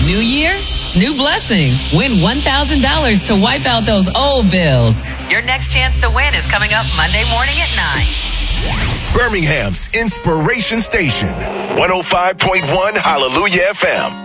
New year, new blessings. Win $1,000 to wipe out those old bills. Your next chance to win is coming up Monday morning at 9. Birmingham's Inspiration Station, 105.1 Hallelujah FM.